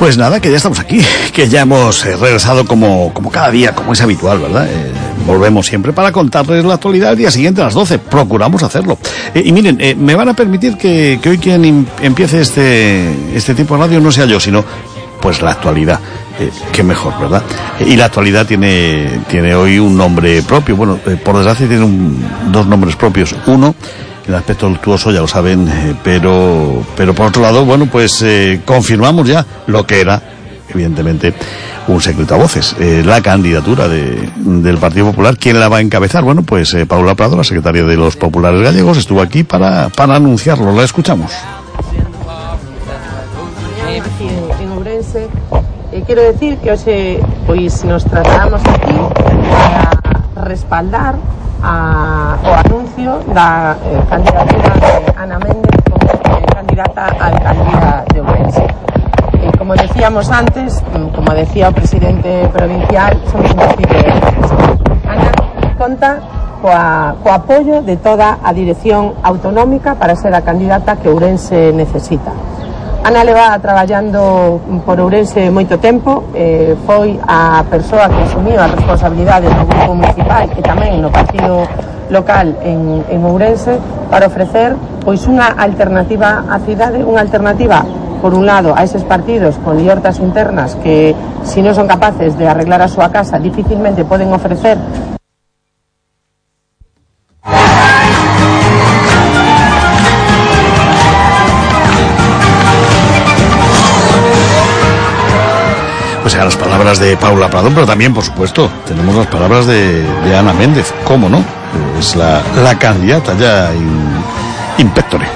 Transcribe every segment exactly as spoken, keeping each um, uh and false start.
Pues nada, que ya estamos aquí, que ya hemos eh, regresado como, como cada día, como es habitual, ¿verdad? Eh, volvemos siempre para contarles la actualidad el día siguiente a las doce, procuramos hacerlo. Eh, y miren, eh, me van a permitir que, que hoy quien im- empiece este, este tipo de radio no sea yo, sino pues la actualidad. Eh, qué mejor, ¿verdad? Eh, y la actualidad tiene, tiene hoy un nombre propio, bueno, eh, por desgracia tiene un, dos nombres propios. Uno, el aspecto luctuoso, ya lo saben, eh, pero pero por otro lado, bueno, pues eh, confirmamos ya lo que era, evidentemente, un secreto a voces, eh, la candidatura de, del Partido Popular. ¿Quién la va a encabezar? Bueno, pues eh, Paula Prado, la secretaria de los Populares Gallegos, estuvo aquí para, para anunciarlo. La escuchamos. En Ourense, eh, quero decir que hoxe pois nos trasladamos aquí para respaldar a, o anuncio da eh, candidatura de Ana Méndez como eh, candidata a alcaldía de Ourense. E como decíamos antes, como decía o presidente provincial, somos un partido de Ana conta coa, co apoio de toda a dirección autonómica para ser a candidata que Ourense necesita. Ana leva traballando por Ourense moito tempo, eh, foi a persoa que asumiu a responsabilidade do grupo municipal e tamén no partido local en, en Ourense para ofrecer pois unha alternativa á cidade, unha alternativa por un lado a eses partidos con liortas internas que se non son capaces de arreglar a súa casa dificilmente poden ofrecer. Pues eran las palabras de Paula Prado, pero también, por supuesto, tenemos las palabras de, de Ana Méndez. ¿Cómo no? Es la, la candidata ya in, in pectore.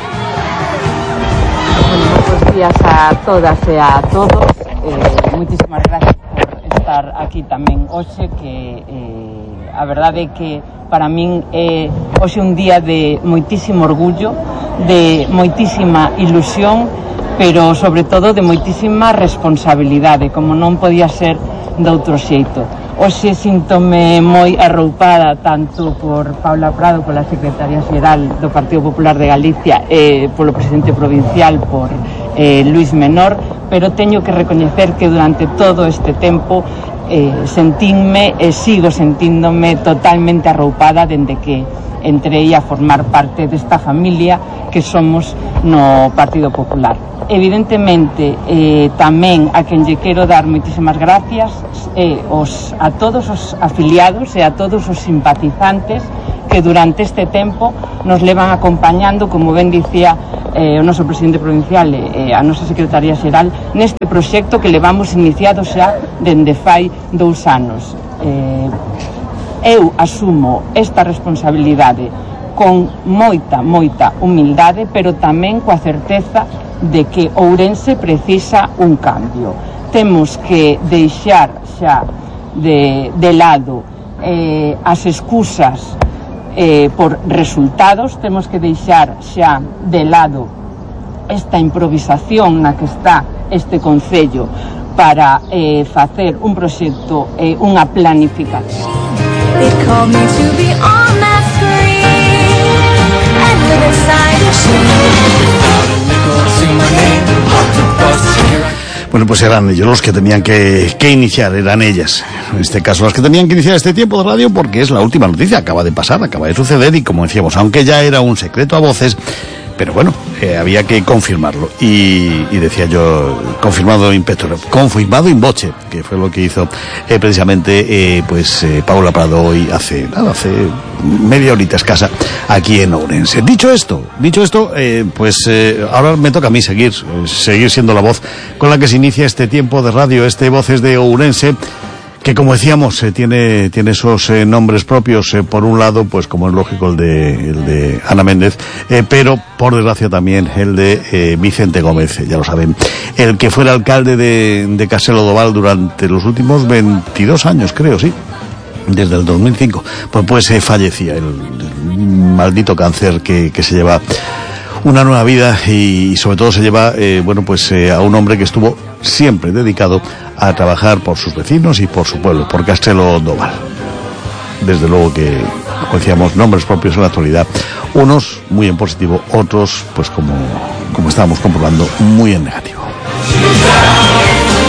Bueno, buenos días a todas e a todos. Eh, muchísimas gracias por estar aquí tamén hoxe, que eh, a verdade é que para min é hoxe un día de moitísimo orgullo, de moitísima ilusión, pero sobre todo de moitísima responsabilidade, como non podía ser de outro xeito. Hoxe síntome moi arroupada tanto por Paula Prado, pola secretaria xeral do Partido Popular de Galicia, e polo presidente provincial, por eh, Luis Menor, pero teño que recoñecer que durante todo este tempo eh, sentínme e sigo sentíndome totalmente arroupada dende que entrei a formar parte desta familia que somos no Partido Popular. Evidentemente, eh, tamén a quen lle quero dar moitísimas gracias eh, os, a todos os afiliados e a todos os simpatizantes que durante este tempo nos levan acompañando, como ben dicía eh, o noso presidente provincial e eh, a nosa secretaria xeral, neste proxecto que levamos iniciado xa dende fai dous anos. Eh, eu asumo esta responsabilidade con moita, moita humildade, pero tamén coa certeza de que Ourense precisa un cambio. Temos que deixar xa de, de lado eh, as excusas eh, por resultados, temos que deixar xa de lado esta improvisación na que está este concello para eh, facer un proxecto e eh, unha planificación. They call me to be on that screen and live inside a shame. Bueno, pues eran ellos los que tenían que, que iniciar, eran ellas, en este caso las que tenían que iniciar este tiempo de radio, porque es la última noticia, acaba de pasar, acaba de suceder, y como decíamos, aunque ya era un secreto a voces, pero bueno, eh, había que confirmarlo, y, y decía yo, confirmado in petto, confirmado in voce, que fue lo que hizo eh, precisamente eh, pues eh, Paula Prado hoy hace nada, hace media horita escasa aquí en Ourense. Dicho esto, dicho esto, eh, pues eh, ahora me toca a mí seguir, eh, seguir siendo la voz con la que se inicia este tiempo de radio, este Voces de Ourense, que como decíamos eh, tiene tiene esos eh, nombres propios, eh, por un lado, pues como es lógico el de el de Ana Méndez, eh, pero por desgracia también el de eh, Vicente Gómez, ya lo saben, el que fuera alcalde de, de Castelo Doval durante los últimos veintidós años, creo, sí, desde el dos mil cinco, pues pues eh, fallecía el, el maldito cáncer que, que se lleva una nueva vida, y, y sobre todo se lleva eh, bueno pues eh, a un hombre que estuvo siempre dedicado a trabajar por sus vecinos y por su pueblo, por Castelo Doval. Desde luego que, como decíamos, nombres propios en la actualidad, unos muy en positivo, otros, pues como, como estábamos comprobando, muy en negativo.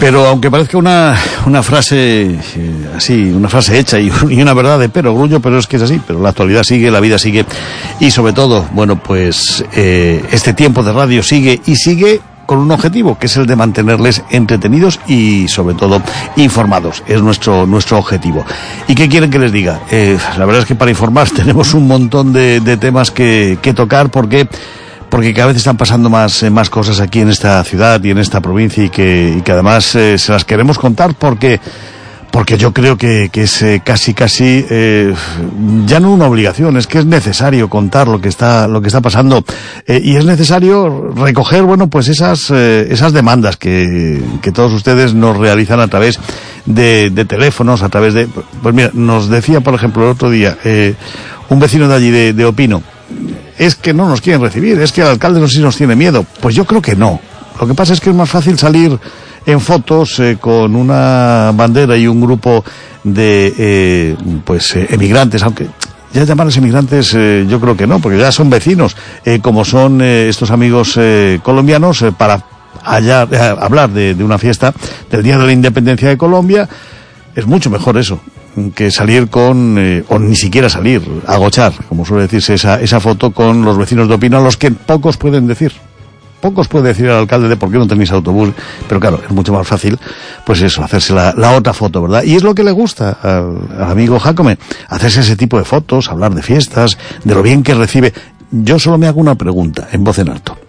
Pero aunque parezca una, una frase eh, así, una frase hecha y, y una verdad de perogrullo, pero es que es así, pero la actualidad sigue, la vida sigue, y sobre todo, bueno, pues eh, este tiempo de radio sigue y sigue con un objetivo, que es el de mantenerles entretenidos y sobre todo informados. Es nuestro nuestro objetivo. ¿Y qué quieren que les diga? Eh, la verdad es que para informar tenemos un montón de, de temas que, que tocar, porque porque cada vez están pasando más eh, más cosas aquí en esta ciudad y en esta provincia, y que, y que además eh, se las queremos contar porque porque yo creo que, que es eh, casi casi eh, ya no una obligación, es que es necesario contar lo que está lo que está pasando, eh, y es necesario recoger, bueno, pues esas eh, esas demandas que, que todos ustedes nos realizan a través de, de teléfonos, a través de, pues mira, nos decía por ejemplo el otro día eh, un vecino de allí de, de Opino: es que no nos quieren recibir, es que el alcalde no sé si nos tiene miedo. Pues yo creo que no. Lo que pasa es que es más fácil salir en fotos eh, con una bandera y un grupo de eh, pues eh, emigrantes, aunque ya llamarles emigrantes eh, yo creo que no, porque ya son vecinos, eh, como son eh, estos amigos eh, colombianos, eh, para allá, eh, hablar de, de una fiesta del Día de la Independencia de Colombia. Es mucho mejor eso que salir con, eh, o ni siquiera salir, agochar, como suele decirse, esa, esa foto con los vecinos de Opino, a los que pocos pueden decir. Pocos puede decir al alcalde de por qué no tenéis autobús, pero claro, es mucho más fácil, pues eso, hacerse la, la otra foto, ¿verdad? Y es lo que le gusta al, al amigo Jácome, hacerse ese tipo de fotos, hablar de fiestas, de lo bien que recibe. Yo solo me hago una pregunta, en voz en alto.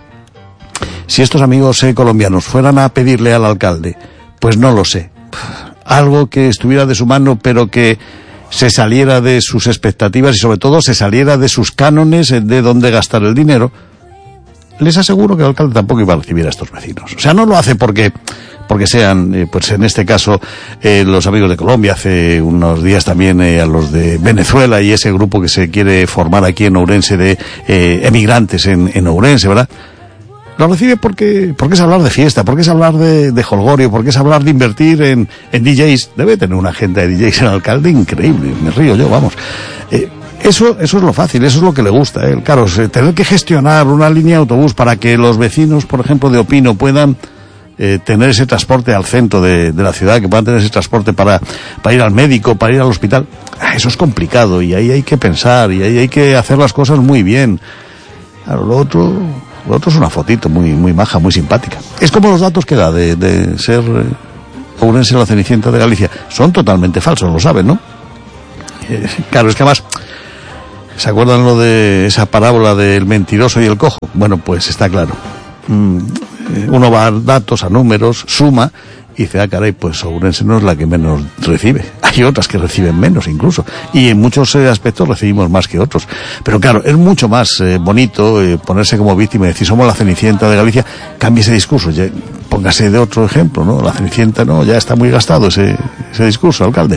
Si estos amigos eh, colombianos fueran a pedirle al alcalde, pues no lo sé, algo que estuviera de su mano, pero que se saliera de sus expectativas y sobre todo se saliera de sus cánones de dónde gastar el dinero, les aseguro que el alcalde tampoco iba a recibir a estos vecinos. O sea, no lo hace porque porque sean, eh, pues en este caso, eh, los amigos de Colombia, hace unos días también eh, a los de Venezuela y ese grupo que se quiere formar aquí en Ourense de eh, emigrantes en, en Ourense, ¿verdad? Lo recibe porque, porque es hablar de fiesta, porque es hablar de, de holgorio, porque es hablar de invertir en, en D Js. Debe tener una agenda de D Js el alcalde increíble, me río yo, vamos. Eh, Eso, eso es lo fácil, eso es lo que le gusta, ¿eh? Claro, tener que gestionar una línea de autobús para que los vecinos, por ejemplo, de Opino puedan eh, tener ese transporte al centro de, de la ciudad, que puedan tener ese transporte para, para ir al médico, para ir al hospital. Eso es complicado y ahí hay que pensar y ahí hay que hacer las cosas muy bien. Claro, lo otro, lo otro es una fotito muy, muy maja, muy simpática. Es como los datos que da de, de ser eh, Ourense la Cenicienta de Galicia. Son totalmente falsos, lo saben, ¿no? Eh, claro, es que además, ¿se acuerdan lo de esa parábola del mentiroso y el cojo? Bueno, pues está claro. Mm, uno va a datos, a números, suma, y dice, ah, caray, pues Ourense no es la que menos recibe. Hay otras que reciben menos incluso. Y en muchos eh, aspectos recibimos más que otros. Pero claro, es mucho más eh, bonito eh, ponerse como víctima y decir, somos la Cenicienta de Galicia. Cambie ese discurso. Ya, póngase de otro ejemplo, ¿no? La Cenicienta, no, ya está muy gastado ese, ese discurso, alcalde.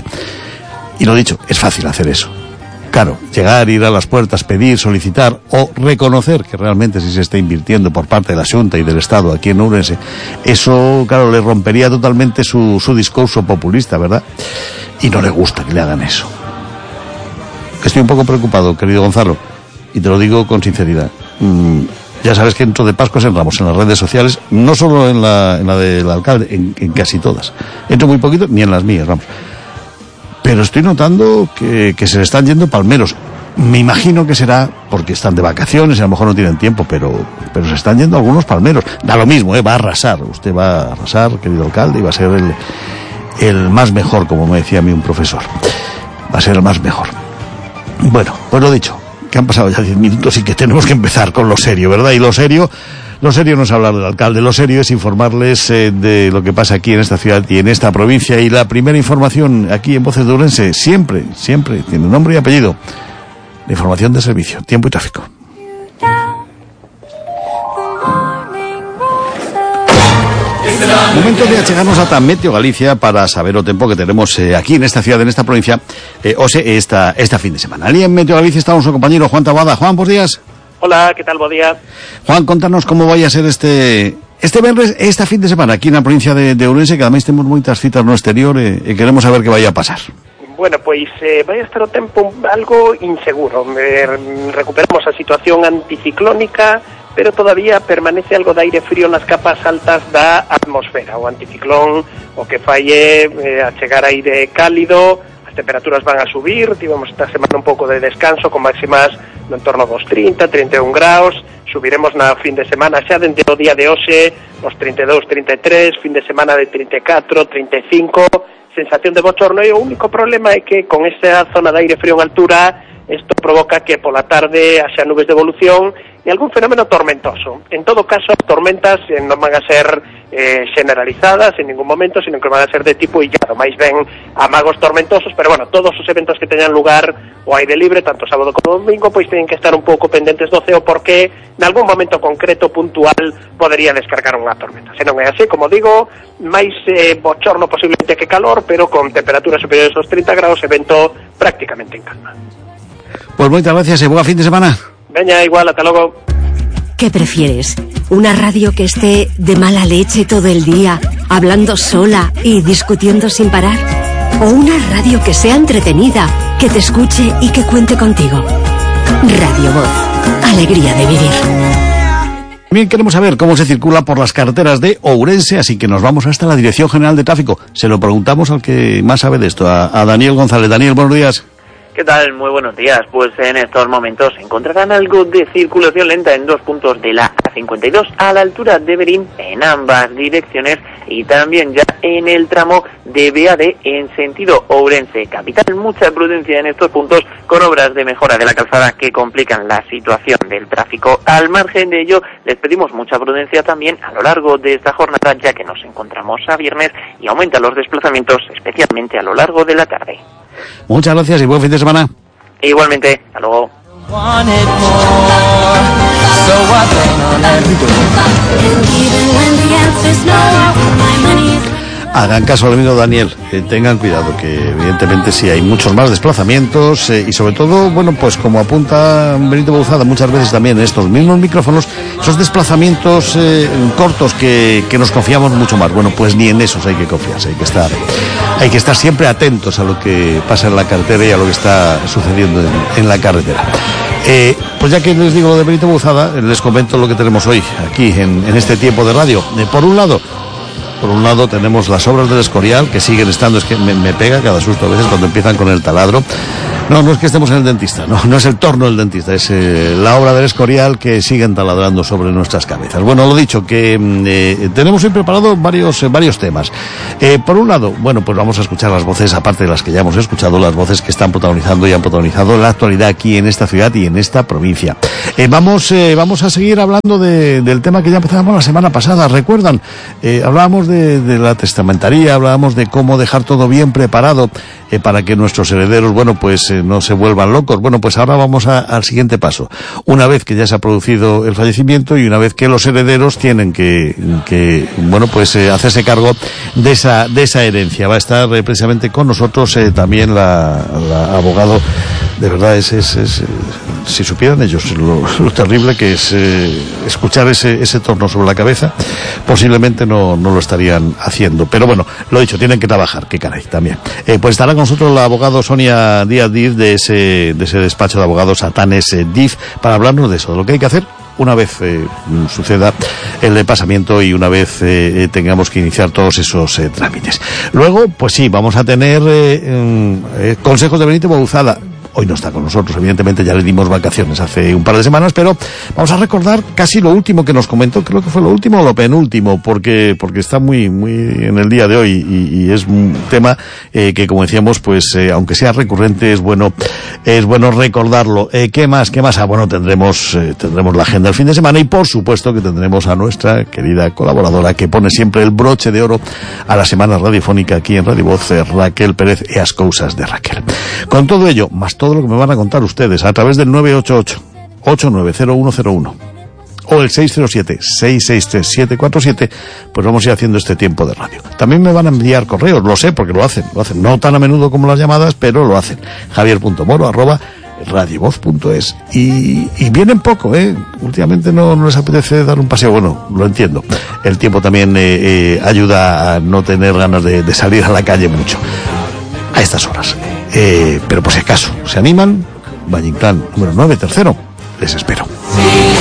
Y lo dicho, es fácil hacer eso. Claro, llegar, ir a las puertas, pedir, solicitar o reconocer que realmente sí se está invirtiendo por parte de la Xunta y del Estado aquí en Ourense, eso, claro, le rompería totalmente su, su discurso populista, ¿verdad? Y no le gusta que le hagan eso. Estoy un poco preocupado, querido Gonzalo, y te lo digo con sinceridad. Mm, ya sabes que entro de Pascuas en Ramos en las redes sociales, no solo en la, en la del alcalde, en, en casi todas. Entro muy poquito, ni en las mías, vamos. Pero estoy notando que, que se le están yendo palmeros. Me imagino que será porque están de vacaciones y a lo mejor no tienen tiempo, pero, pero se están yendo algunos palmeros. Da lo mismo, ¿eh? Va a arrasar. Usted va a arrasar, querido alcalde, y va a ser el, el más mejor, como me decía a mí un profesor. Va a ser el más mejor. Bueno, pues lo dicho, que han pasado ya diez minutos y que tenemos que empezar con lo serio, ¿verdad? Y lo serio... Lo serio no es hablar del alcalde, lo serio es informarles eh, de lo que pasa aquí en esta ciudad y en esta provincia. Y la primera información aquí en Voces de Ourense, siempre, siempre, tiene nombre y apellido. La información de servicio, tiempo y tráfico. Momento de achegarnos a Meteo Galicia para saber o tempo que tenemos eh, aquí en esta ciudad, en esta provincia, eh, o sea, esta, esta fin de semana. Ali en Meteo Galicia está nuestro compañero Juan Taboada. Juan, buenos días. Hola, ¿qué tal? Buen día. Juan, contanos cómo vaya a ser este este venres, esta fin de semana aquí en la provincia de, de Ourense, que además tenemos muchas citas no exterior e, e queremos saber qué vaya a pasar. Bueno, pois eh, vai estar o tempo algo inseguro. Eh, recuperamos a situación anticiclónica pero todavía permanece algo de aire frío nas capas altas da atmosfera. O anticiclón o que falle eh, a chegar aire cálido, as temperaturas van a subir, tivemos esta semana un pouco de descanso con máximas no entorno dos trinta, trinta e un graus, subiremos na fin de semana xa dende o día de hoxe, os trinta e dous, trinta e tres, fin de semana de trinta e catro, trinta e cinco, sensación de bochorno, e o único problema é que con esa zona de aire frío en altura, isto provoca que pola tarde haxa nubes de evolución e algún fenómeno tormentoso. En todo caso, as tormentas eh, non van a ser eh, generalizadas en ningún momento, sino que van a ser de tipo illado, máis ben amagos tormentosos, pero bueno, todos os eventos que teñan lugar ao aire libre, tanto sábado como domingo, pois teñen que estar un pouco pendentes do ceo, porque en algún momento concreto, puntual, podería descargar unha tormenta. Se non é así, como digo, máis eh, bochorno posiblemente que calor, pero con temperaturas superiores aos trinta graus, evento prácticamente en calma. Pues moitas gracias e boa fin de semana. Veña, igual, ata logo. ¿Qué prefieres? ¿Una radio que esté de mala leche todo el día, hablando sola y discutiendo sin parar? ¿O una radio que sea entretenida, que te escuche y que cuente contigo? Radio Voz. Alegría de vivir. También queremos saber cómo se circula por las carreteras de Ourense, así que nos vamos hasta la Dirección General de Tráfico. Se lo preguntamos al que más sabe de esto, a, a Daniel González. Daniel, buenos días. ¿Qué tal? Muy buenos días. Pues en estos momentos encontrarán algo de circulación lenta en dos puntos de la A cincuenta y dos a la altura de Berín en ambas direcciones y también ya en el tramo de B A D en sentido Ourense capital. Mucha prudencia en estos puntos con obras de mejora de la calzada que complican la situación del tráfico. Al margen de ello, les pedimos mucha prudencia también a lo largo de esta jornada, ya que nos encontramos a viernes y aumentan los desplazamientos, especialmente a lo largo de la tarde. Muchas gracias y buen fin de semana. Igualmente, hasta luego. Hagan caso al amigo Daniel, eh, tengan cuidado, que evidentemente sí hay muchos más desplazamientos eh, y sobre todo, bueno, pues como apunta Benito Bouzada muchas veces también en estos mismos micrófonos, esos desplazamientos eh, cortos que, que nos confiamos mucho más. Bueno, pues ni en esos hay que confiarse, hay que estar, hay que estar siempre atentos a lo que pasa en la carretera y a lo que está sucediendo en, en la carretera. Eh, pues ya que les digo lo de Benito Bouzada, les comento lo que tenemos hoy aquí en, en este tiempo de radio. Eh, por un lado, Por un lado tenemos las obras del Escorial, que siguen estando, es que me, me pega cada susto a veces cuando empiezan con el taladro. No, no es que estemos en el dentista, no, no es el torno del dentista, es eh, la obra del Escorial que siguen taladrando sobre nuestras cabezas. Bueno, lo dicho, que eh, tenemos hoy preparado varios, eh, varios temas. Eh, por un lado, bueno, pues vamos a escuchar las voces, aparte de las que ya hemos escuchado, las voces que están protagonizando y han protagonizado la actualidad aquí en esta ciudad y en esta provincia. Eh, vamos, eh, vamos a seguir hablando de, del tema que ya empezamos la semana pasada. ¿Recuerdan? Eh, hablábamos de, de la testamentaría, hablábamos de cómo dejar todo bien preparado eh, para que nuestros herederos, bueno, pues eh, no se vuelvan locos. Bueno, pues ahora vamos a, al siguiente paso. Una vez que ya se ha producido el fallecimiento y una vez que los herederos tienen que, que bueno, pues eh, hacerse cargo de esa, de esa herencia. Va a estar eh, precisamente con nosotros eh, también la, la abogado. De verdad, es, es, es, es si supieran ellos lo, lo terrible que es eh, escuchar ese, ese torno sobre la cabeza, posiblemente no, no lo estarían haciendo. Pero bueno, lo dicho, tienen que trabajar, qué caray, también. Eh, pues estará con nosotros la abogado Sonia Díaz Diz de ese, de ese despacho de abogados Satanes eh, Diz, para hablarnos de eso, de lo que hay que hacer una vez eh, suceda el desplazamiento y una vez eh, tengamos que iniciar todos esos eh, trámites. Luego, pues sí, vamos a tener eh, eh, consejos de Benito Bouzada. Hoy no está con nosotros, evidentemente ya le dimos vacaciones hace un par de semanas, pero vamos a recordar casi lo último que nos comentó, creo que fue lo último o lo penúltimo, porque porque está muy muy en el día de hoy y, y es un tema eh, que, como decíamos, pues eh, aunque sea recurrente, es bueno es bueno recordarlo. Eh, ¿Qué más? ¿Qué más? Ah, bueno, tendremos eh, tendremos la agenda el fin de semana y por supuesto que tendremos a nuestra querida colaboradora que pone siempre el broche de oro a la semana radiofónica aquí en Radio Voz, eh, Raquel Pérez e as cousas de Raquel. Con todo ello, más todo lo que me van a contar ustedes a través del nueve ocho ocho, ocho nueve cero uno cero uno o el seis cero siete, seis seis tres, siete cuatro siete, pues vamos a ir haciendo este tiempo de radio. También me van a enviar correos, lo sé porque lo hacen, lo hacen, no tan a menudo como las llamadas, pero lo hacen. javier punto moro arroba radiovoz punto es y, y vienen poco, ¿eh? Últimamente no, no les apetece dar un paseo, bueno, lo entiendo. El tiempo también eh, eh, ayuda a no tener ganas de, de salir a la calle mucho a estas horas. Eh, pero por si acaso se animan, Valle Inclán número nueve, tercero, les espero.